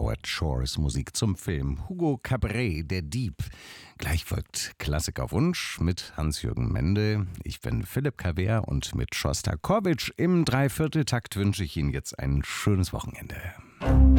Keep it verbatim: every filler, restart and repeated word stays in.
Howard Shores Musik zum Film Hugo Cabret, der Dieb. Gleich folgt Klassik auf Wunsch mit Hans-Jürgen Mende. Ich bin Philipp Kaver und mit Schostakowitsch im Dreivierteltakt wünsche ich Ihnen jetzt ein schönes Wochenende.